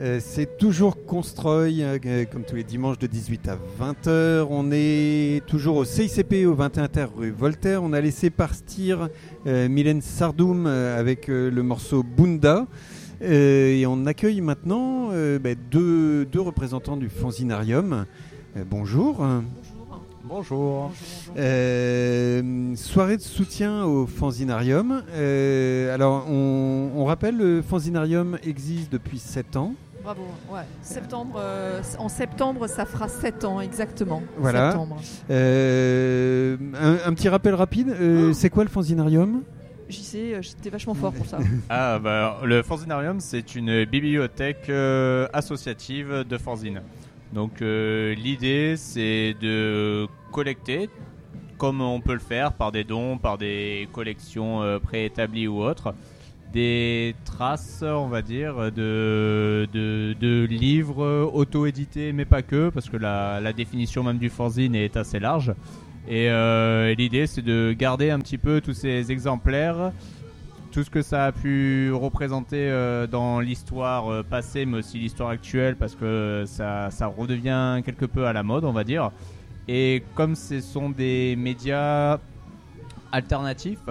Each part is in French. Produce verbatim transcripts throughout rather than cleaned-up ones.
Euh, c'est toujours Constroy, euh, comme tous les dimanches de dix-huit à vingt heures. On est toujours au C I C P, au vingt et un terre rue Voltaire. On a laissé partir euh, Mylène Sardoum euh, avec euh, le morceau Bunda. Euh, et on accueille maintenant euh, bah, deux, deux représentants du Fanzinarium. Euh, bonjour. Bonjour. Bonjour. Euh, soirée de soutien au Fanzinarium. Euh, alors, on, on rappelle, le Fanzinarium existe depuis sept ans. Bravo, ouais. Septembre, euh, en septembre, ça fera sept ans exactement. Voilà. Euh, un, un petit rappel rapide, euh, oh. C'est quoi le Fanzinarium ? J'y sais, j'étais vachement fort pour ça. Ah, bah, le Fanzinarium, c'est une bibliothèque euh, associative de fanzines. Donc euh, l'idée, c'est de collecter, comme on peut le faire par des dons, par des collections euh, préétablies ou autres, des traces, on va dire, de, de, de livres auto-édités, mais pas que, parce que la, la définition même du fanzine est assez large. Et euh, l'idée, c'est de garder un petit peu tous ces exemplaires, tout ce que ça a pu représenter euh, dans l'histoire euh, passée, mais aussi l'histoire actuelle, parce que ça, ça redevient quelque peu à la mode, on va dire. Et comme ce sont des médias alternatifs,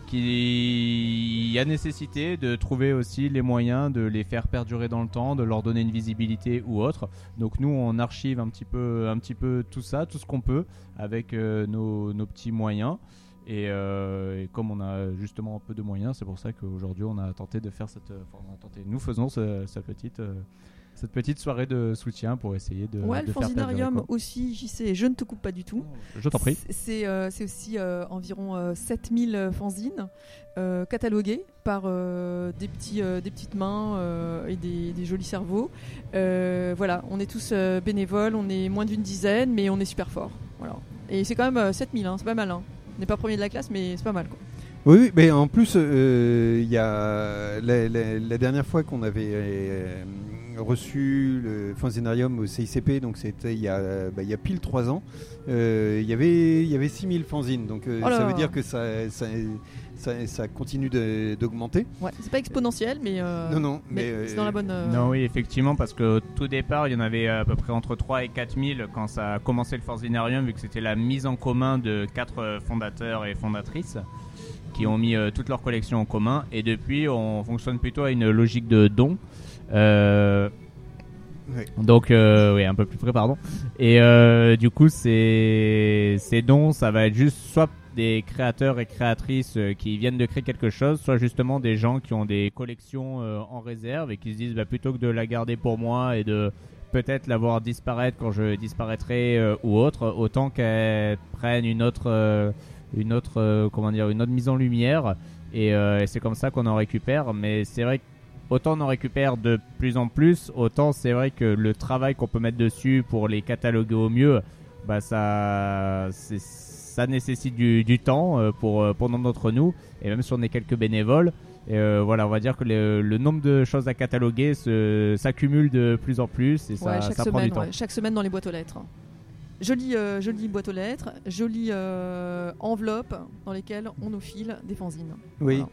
qu'il y a nécessité de trouver aussi les moyens de les faire perdurer dans le temps, de leur donner une visibilité ou autre. Donc nous, on archive un petit peu, un petit peu tout ça, tout ce qu'on peut, avec euh, nos, nos petits moyens. Et, euh, et comme on a justement un peu de moyens, c'est pour ça qu'aujourd'hui on a tenté de faire cette, enfin, on a tenté, nous faisons ce, cette petite, euh, cette petite soirée de soutien pour essayer de, ouais, de le faire Fanzinarium aussi, j'y sais, je ne te coupe pas du tout. Je t'en prie. C'est, c'est, euh, c'est aussi euh, environ euh, sept mille fanzines euh, catalogués par euh, des, petits, euh, des petites mains euh, et des, des jolis cerveaux. Euh, voilà, on est tous euh, bénévoles, on est moins d'une dizaine, mais on est super fort. Voilà. Et c'est quand même euh, sept mille, hein, c'est pas mal. Hein. On n'est pas premier de la classe, mais c'est pas mal, quoi. Oui, oui, mais en plus, il euh, y a la, la, la dernière fois qu'on avait euh, reçu le Fanzinarium au C I C P, donc c'était il y a, bah, y a pile trois ans, il euh, y avait, y avait six mille fanzines, donc euh, oh ça veut dire que ça, ça, ça, ça continue de, d'augmenter. Ouais, c'est pas exponentiel, mais, euh, non, non, mais, mais mais c'est dans la bonne... Euh... Non, oui, effectivement, parce qu'au tout départ, il y en avait à peu près entre trois et quatre mille quand ça a commencé le Fanzinarium, vu que c'était la mise en commun de quatre fondateurs et fondatrices qui ont mis euh, toute leur collection en commun. Et depuis, on fonctionne plutôt à une logique de dons. Euh, oui. Donc, euh, oui, un peu plus près, pardon. Et euh, du coup, ces, ces dons, ça va être juste soit des créateurs et créatrices euh, qui viennent de créer quelque chose, soit justement des gens qui ont des collections euh, en réserve et qui se disent, bah, plutôt que de la garder pour moi et de peut-être la voir disparaître quand je disparaîtrai euh, ou autre, autant qu'elle prenne une autre... Euh, une autre euh, comment dire une autre mise en lumière et, euh, et c'est comme ça qu'on en récupère. Mais c'est vrai qu'autant on en récupère de plus en plus, autant c'est vrai que le travail qu'on peut mettre dessus pour les cataloguer au mieux, bah ça c'est, ça nécessite du, du temps euh, pour, pour nombre d'entre nous, et même si on est quelques bénévoles, et euh, voilà, on va dire que le, le nombre de choses à cataloguer se, s'accumule de plus en plus, et ça, ouais, chaque ça semaine, prend du temps. Ouais, chaque semaine dans les boîtes aux lettres. Jolie, euh, jolie boîte aux lettres, jolie euh, enveloppe dans lesquelles on nous file des fanzines. Oui. Voilà.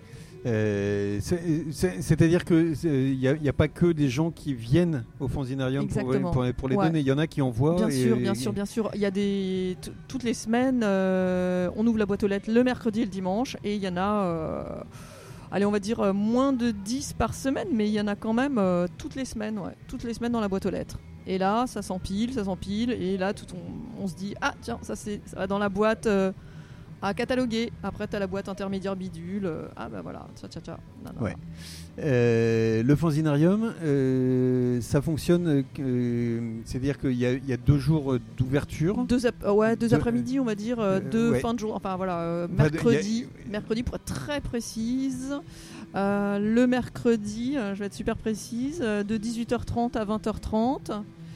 Euh, c'est, c'est, c'est-à-dire qu'il n'y a, a pas que des gens qui viennent au Fanzinarium pour, pour, pour les ouais. donner. Il y en a qui envoient. Bien et, sûr, et, bien sûr, bien sûr. Il y a des t- toutes les semaines, euh, on ouvre la boîte aux lettres le mercredi et le dimanche, et il y en a, euh, allez, on va dire euh, moins de dix par semaine, mais il y en a quand même euh, toutes les semaines, ouais, toutes les semaines dans la boîte aux lettres. Et là, ça s'empile, ça s'empile, et là, tout on, on se dit, ah tiens, ça, c'est, ça va dans la boîte euh, à cataloguer. Après, t'as la boîte intermédiaire bidule. Euh, ah ben voilà, tcha tcha tcha. Non, non, ouais. non. Euh, le Fanzinarium, euh, ça fonctionne, euh, c'est-à-dire qu'il y a, il y a deux jours d'ouverture. Deux, ap- euh, ouais, deux de, après-midi, on va dire, euh, deux ouais. fins de jour. Enfin voilà, euh, mercredi, a... mercredi pour être très précise. Euh, le mercredi, euh, je vais être super précise, euh, de dix-huit heures trente à vingt heures trente.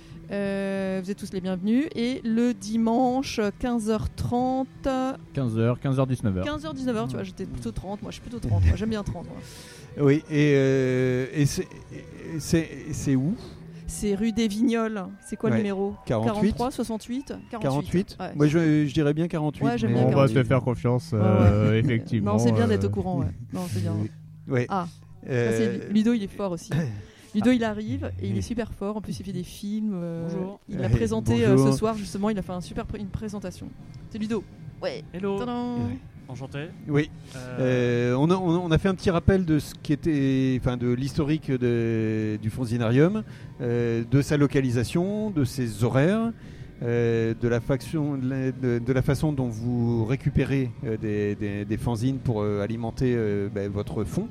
Euh, vous êtes tous les bienvenus. Et le dimanche, quinze heures trente. quinze heures, quinze heures, dix-neuf heures. quinze heures, dix-neuf heures, tu vois, j'étais plutôt trente. Moi, je suis plutôt trente. Moi, j'aime bien trente. Moi. Oui, et, euh, et c'est, c'est, c'est où ? C'est rue des Vignoles. C'est quoi ouais. le numéro ? quarante-huit quarante-trois, soixante-huit quarante-huit quarante-huit ouais. Moi, je, je dirais bien quarante-huit. Ouais, j'aime bien quarante-huit. On va te faire confiance, euh, ouais. effectivement. Non, c'est bien euh... d'être au courant. Ouais. Non, c'est bien. Ouais. Ah, euh... ça, c'est, Ludo, il est fort aussi. Ludo, il arrive et il est super fort. En plus, il fait des films. euh, Bonjour. Il l'a Ouais, présenté euh, bonjour. ce soir, justement. Il a fait un super pr- une présentation. C'est Ludo. Ouais. Hello. Tadam. Ouais. Enchanté. Oui. Euh, Euh, on, a, on a- on a fait un petit rappel de ce qui était, enfin, de l'historique de- du Fanzinarium, euh, de sa localisation, de ses horaires, euh, de, la faction, de, la, de- de la façon dont vous récupérez euh, des, des- des fanzines pour euh, alimenter euh, ben, votre fonds.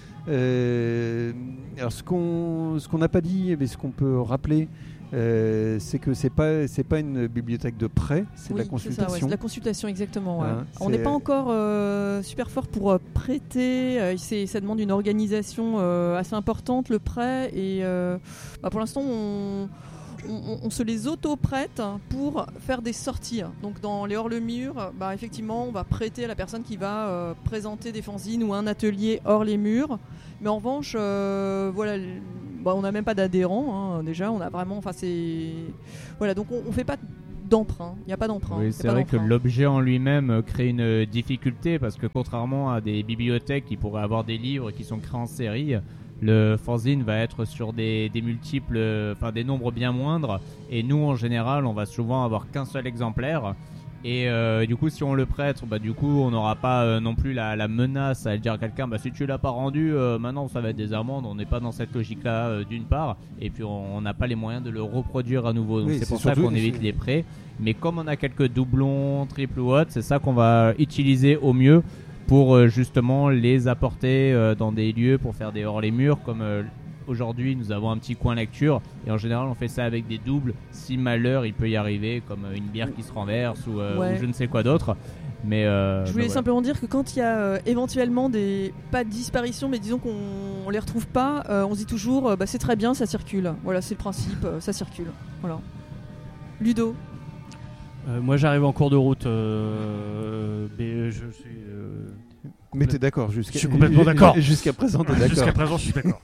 Euh, alors ce qu'on ce qu'on n'a pas dit, mais ce qu'on peut rappeler, euh, c'est que c'est pas c'est pas une bibliothèque de prêt, c'est de Oui, la c'est ça, ouais, consultation. c'est de la consultation, exactement. ouais. Hein, On n'est c'est- pas encore euh, super fort pour euh, prêter. euh, c'est- ça demande une organisation euh, assez importante, le prêt. Et euh, bah, pour l'instant, on, on- on se les auto-prête pour faire des sorties. Donc dans les hors-le-mur, bah, effectivement, on va prêter à la personne qui va euh, présenter des fanzines ou un atelier hors les murs. Mais en revanche, euh, voilà, l- bah, on n'a même pas d'adhérents, hein, déjà. On a vraiment, enfin, c'est voilà, donc on, on fait pas d'emprunt. Il n'y a pas d'emprunt. Oui, y a c'est pas vrai que d'emprunt. l'objet en lui-même euh, crée une euh, difficulté parce que contrairement à des bibliothèques qui pourraient avoir des livres qui sont créés en série, le fanzine va être sur des, des multiples, euh, enfin des nombres bien moindres. Et nous, en général, on va souvent avoir qu'un seul exemplaire. Et euh, du coup, si on le prête, bah, du coup, on n'aura pas euh, non plus la, la menace à dire à quelqu'un, bah, si tu l'as pas rendu, euh, maintenant ça va être des amendes. On n'est pas dans cette logique-là, euh, d'une part. Et puis, on on n'a pas les moyens de le reproduire à nouveau. Donc, Oui, c'est c'est pour ça surtout- qu'on évite c'est- les prêts. Mais comme on a quelques doublons, triples ou autres, c'est ça qu'on va utiliser au mieux pour euh, justement les apporter euh, dans des lieux pour faire des hors les murs. Comme euh, aujourd'hui, nous avons un petit coin lecture et en général, on fait ça avec des doubles. Si malheur, il peut y arriver, comme euh, une bière qui se renverse ou, euh, Ouais. ou je ne sais quoi d'autre. Mais euh, Je voulais bah, voilà. simplement dire que quand il y a euh, éventuellement des, pas de disparition, mais disons qu'on on les retrouve pas, euh, on se dit toujours, euh, bah, c'est très bien, ça circule. Voilà, c'est le principe, euh, ça circule. Voilà. Ludo. euh, moi, j'arrive en cours de route, euh, mais je suis. euh, Mais t'es d'accord jusqu'à Je suis complètement d'accord. Jusqu'à présent, t'es d'accord. Jusqu'à présent, je suis d'accord.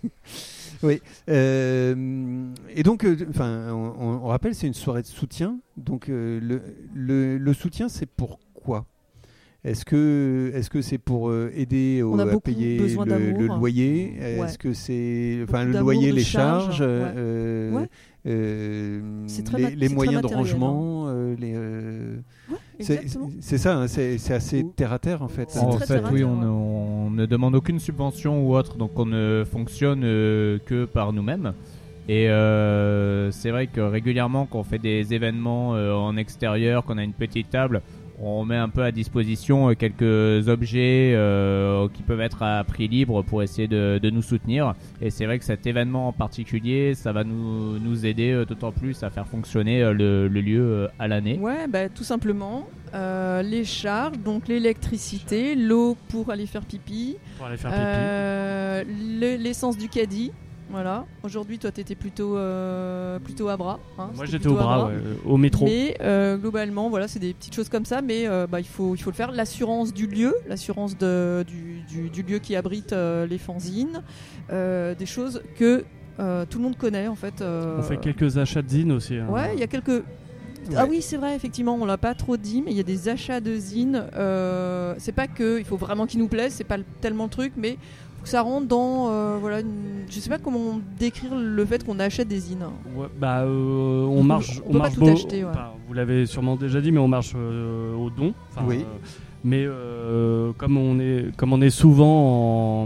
Euh, et donc, euh, enfin, on, on- on rappelle, c'est une soirée de soutien. Donc, euh, le, le, le soutien, c'est pourquoi? Est-ce que, est-ce que c'est pour euh, aider au- On a à beaucoup payer besoin le, d'amour. le loyer? Ouais. Est-ce que c'est, enfin, Beaucoup le d'amour, loyer, de les charges, charges, ouais. euh, Ouais. euh, C'est très les, mat- les c'est très moyens de matériel, rangement, euh, les, euh, Ouais, c'est, exactement. c'est ça, hein, c'est, c'est assez Ou- terre à terre en fait. C'est En très fait, terre à oui, terre, on, ouais. on ne demande aucune subvention ou autre, donc on ne fonctionne euh, que par nous-mêmes. Et euh, c'est vrai que régulièrement, quand on fait des événements euh, en extérieur, qu'on a une petite table, on met un peu à disposition euh, quelques objets euh, qui peuvent être à prix libre pour essayer de, de nous soutenir. Et c'est vrai que cet événement en particulier, ça va nous, nous aider euh, d'autant plus à faire fonctionner euh, le, le lieu euh, à l'année. Ouais, bah, tout simplement. euh, les charges, donc l'électricité, l'eau pour aller faire pipi, Pour aller faire pipi. euh, le- l'essence du caddie. Voilà. Aujourd'hui, toi, t'étais plutôt, euh, plutôt à bras. hein, Moi, c'était j'étais au plutôt à bras, ouais, au métro. Mais euh, globalement, voilà, c'est des petites choses comme ça, mais euh, bah, il faut, il faut le faire. L'assurance du lieu, l'assurance de- du, du- du lieu qui abrite euh, les fanzines, euh, des choses que euh, tout le monde connaît en fait. euh, On fait quelques achats de zines aussi. hein. Ouais, il y a quelques. Ah oui, c'est vrai, effectivement, on l'a pas trop dit, mais il y a des achats de zines. Euh, c'est pas que il faut vraiment qu'ils nous plaisent, c'est pas le- tellement le truc, mais faut que ça rentre dans. euh, voilà, une- je sais pas comment décrire le fait qu'on achète des zines. Ouais, bah, euh, on On marche. peut- on peut pas marche tout beau- acheter, ouais. enfin, vous l'avez sûrement déjà dit, mais on marche euh, au don. Enfin, Oui. euh, mais euh, comme on est, comme on est souvent en,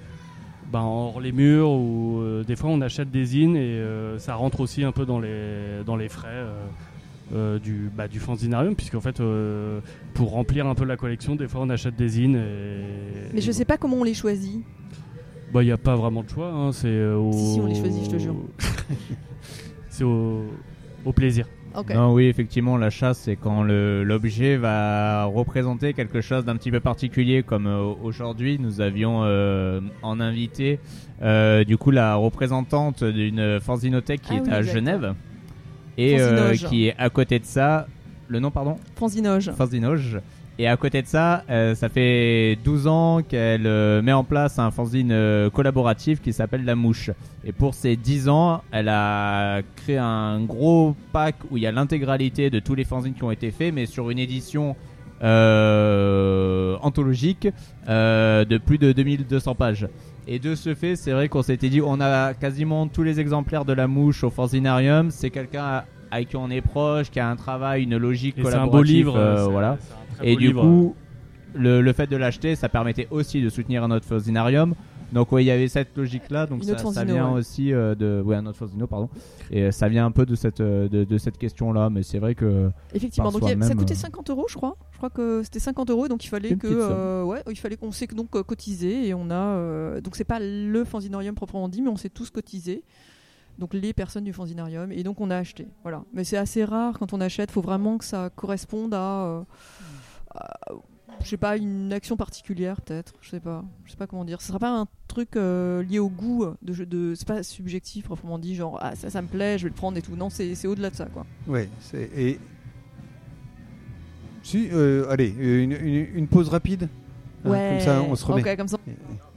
ben, hors les murs ou euh, des fois on achète des zines et euh, ça rentre aussi un peu dans les dans les frais. euh, euh, du, bah, du fanzinarium, puisqu'en fait euh, pour remplir un peu la collection des fois on achète des zines et, Mais je et sais pas comment on les choisit. bah, il n'y a pas vraiment de choix, hein, c'est euh, au... Si, si, on les choisit, je te jure. C'est au... au plaisir. Ok. Non, oui, effectivement, l'achat, c'est quand le- l'objet va représenter quelque chose d'un petit peu particulier, comme euh, aujourd'hui, nous avions euh, en invité euh, du coup la représentante d'une fanzinothèque qui Ah est oui, à exact. Genève et euh, Fanzinoge. qui est à côté de ça. Le nom, pardon Fanzinoge. Fanzinoge. Et à côté de ça, euh, ça fait douze ans qu'elle euh, met en place un fanzine euh, collaboratif qui s'appelle La Mouche. Et pour ces dix ans, elle a créé un gros pack où il y a l'intégralité de tous les fanzines qui ont été faits, mais sur une édition euh, anthologique euh, de plus de deux mille deux cents pages. Et de ce fait, c'est vrai qu'on s'était dit, on a quasiment tous les exemplaires de la mouche au Fanzinarium. C'est quelqu'un avec qui on est proche, qui a un travail, une logique Et collaborative. c'est un beau livre. euh, c'est, voilà. c'est un très Et beau du livre. coup, le, le fait de l'acheter, ça permettait aussi de soutenir notre Fanzinarium. Donc ouais, il y avait cette logique-là. Donc Une ça, autre ça Fanzino, vient ouais. aussi euh, de, ouais, un autre Fanzino, pardon. Et euh, ça vient un peu de cette, euh, de, de cette question-là. Mais c'est vrai que Effectivement, par donc il y a- ça soi-même, coûtait euh, cinquante euros, je crois. Je crois que c'était cinquante euros, donc il fallait Une que, petite somme. euh, ouais, il fallait qu'on s'est donc euh, cotisé et on a, euh, donc c'est pas le Fanzinarium proprement dit, mais on s'est tous cotisés. Donc les personnes du Fanzinarium et donc on a acheté. Voilà. Mais c'est assez rare quand on achète. Faut vraiment que ça corresponde à, euh, à je sais pas, une action particulière peut-être. Je sais pas. Je sais pas comment dire. Ce sera pas un truc euh, lié au goût de jeu. De, c'est pas subjectif proprement dit. Genre ah ça ça me plaît, je vais le prendre et tout. Non, c'est, c'est au-delà de ça quoi. Ouais, c'est et si euh, allez une, une, une pause rapide. Hein, Ouais. comme ça on se remet. Ok, comme ça.